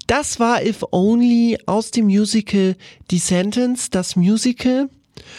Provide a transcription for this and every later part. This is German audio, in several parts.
Das war If Only aus dem Musical Descendants, das Musical.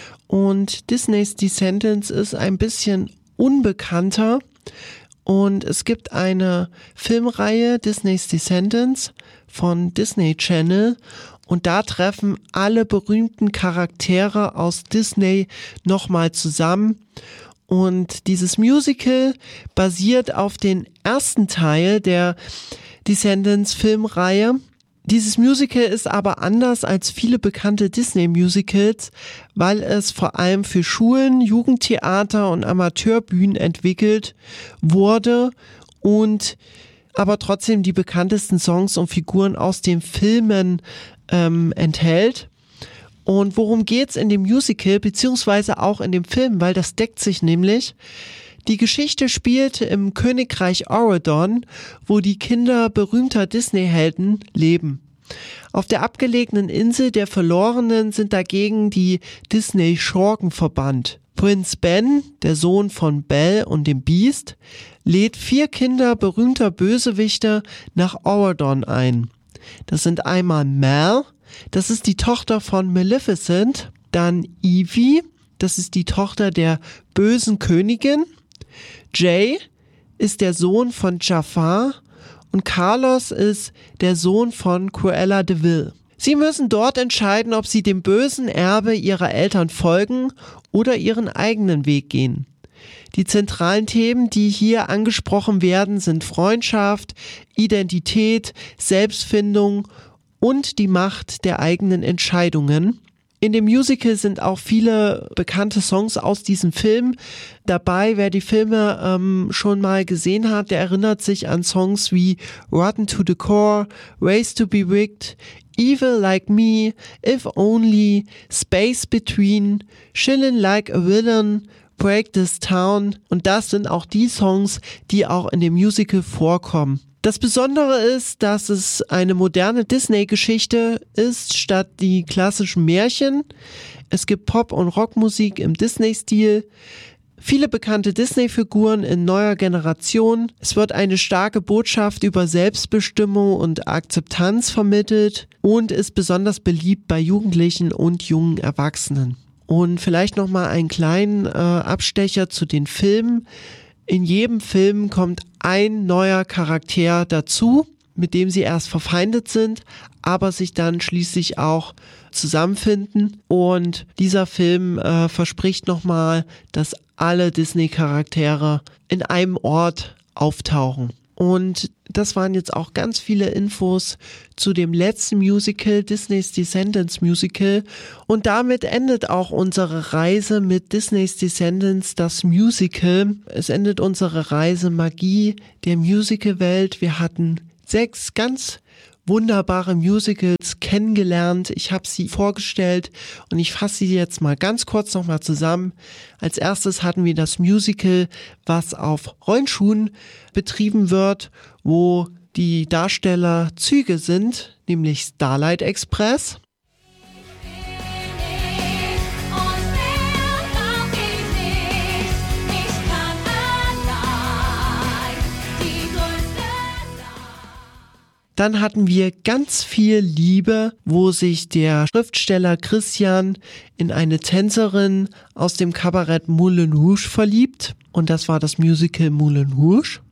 Und Disneys Descendants ist ein bisschen unbekannter. Und es gibt eine Filmreihe, Disneys Descendants, von Disney Channel. Und da treffen alle berühmten Charaktere aus Disney nochmal zusammen. Und dieses Musical basiert auf den ersten Teil der Descendants Filmreihe. Dieses Musical ist aber anders als viele bekannte Disney-Musicals, weil es vor allem für Schulen, Jugendtheater und Amateurbühnen entwickelt wurde und aber trotzdem die bekanntesten Songs und Figuren aus den Filmen enthält. Und worum geht's in dem Musical, beziehungsweise auch in dem Film, weil das deckt sich nämlich. Die Geschichte spielt im Königreich Auradon, wo die Kinder berühmter Disney-Helden leben. Auf der abgelegenen Insel der Verlorenen sind dagegen die Disney-Schurken verbannt. Prinz Ben, der Sohn von Belle und dem Beast, lädt 4 Kinder berühmter Bösewichte nach Auradon ein. Das sind einmal Mal, das ist die Tochter von Maleficent, dann Evie, das ist die Tochter der bösen Königin, Jay ist der Sohn von Jafar und Carlos ist der Sohn von Cruella de Vil. Sie müssen dort entscheiden, ob sie dem bösen Erbe ihrer Eltern folgen oder ihren eigenen Weg gehen. Die zentralen Themen, die hier angesprochen werden, sind Freundschaft, Identität, Selbstfindung und die Macht der eigenen Entscheidungen. In dem Musical sind auch viele bekannte Songs aus diesem Film dabei. Wer die Filme schon mal gesehen hat, der erinnert sich an Songs wie Rotten to the Core, Race to be Wicked, Evil Like Me, If Only, Space Between, Chillin' Like a Villain, Break This Town. Und das sind auch die Songs, die auch in dem Musical vorkommen. Das Besondere ist, dass es eine moderne Disney-Geschichte ist, statt die klassischen Märchen. Es gibt Pop- und Rockmusik im Disney-Stil, viele bekannte Disney-Figuren in neuer Generation. Es wird eine starke Botschaft über Selbstbestimmung und Akzeptanz vermittelt und ist besonders beliebt bei Jugendlichen und jungen Erwachsenen. Und vielleicht nochmal einen kleinen Abstecher zu den Filmen. In jedem Film kommt ein neuer Charakter dazu, mit dem sie erst verfeindet sind, aber sich dann schließlich auch zusammenfinden. Und dieser Film verspricht nochmal, dass alle Disney-Charaktere in einem Ort auftauchen. Und das waren jetzt auch ganz viele Infos zu dem letzten Musical, Disneys Descendants Musical. Und damit endet auch unsere Reise mit Disneys Descendants, das Musical. Es endet unsere Reise Magie der Musicalwelt. Wir hatten 6 ganz wunderbare Musicals kennengelernt. Ich habe sie vorgestellt und ich fasse sie jetzt mal ganz kurz nochmal zusammen. Als erstes hatten wir das Musical, was auf Rollschuhen betrieben wird, wo die Darsteller Züge sind, nämlich Starlight Express. Dann hatten wir ganz viel Liebe, wo sich der Schriftsteller Christian in eine Tänzerin aus dem Kabarett Moulin Rouge verliebt. Und das war das Musical Moulin Rouge.